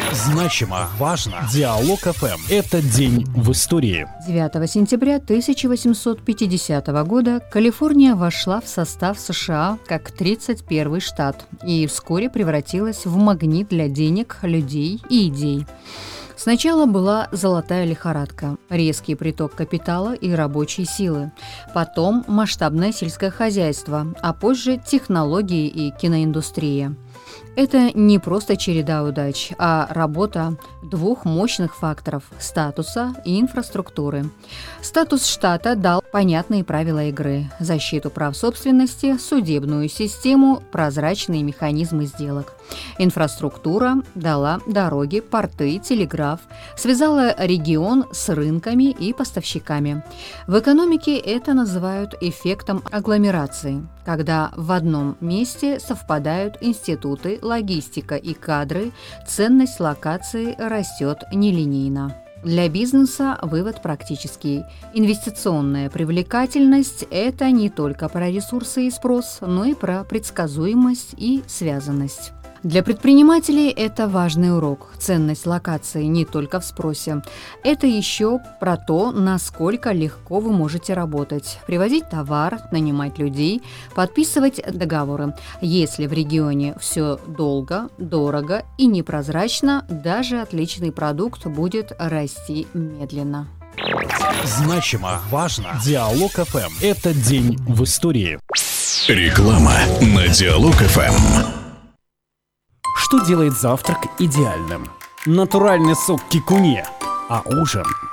Значимо, важно. Диалог ФМ. Этот день в истории. 9 сентября 1850 года Калифорния вошла в состав США как 31-й штат и вскоре превратилась в магнит для денег, людей и идей. Сначала была золотая лихорадка, резкий приток капитала и рабочей силы, потом масштабное сельское хозяйство, а позже технологии и киноиндустрия. Это не просто череда удач, а работа двух мощных факторов – статуса и инфраструктуры. Статус штата дал понятные правила игры – защиту прав собственности, судебную систему, прозрачные механизмы сделок. Инфраструктура дала дороги, порты, телеграф, связала регион с рынками и поставщиками. В экономике это называют эффектом агломерации, когда в одном месте совпадают институты, логистика и кадры, ценность локации растет нелинейно. Для бизнеса вывод практический. Инвестиционная привлекательность – это не только про ресурсы и спрос, но и про предсказуемость и связанность. Для предпринимателей это важный урок. Ценность локации не только в спросе. Это еще про то, насколько легко вы можете работать, привозить товар, нанимать людей, подписывать договоры. Если в регионе все долго, дорого и непрозрачно, даже отличный продукт будет расти медленно. Значимо, важно. Диалог ФМ. Этот день в истории. Реклама на Диалог ФМ. Что делает завтрак идеальным? Натуральный сок кикуне. А ужин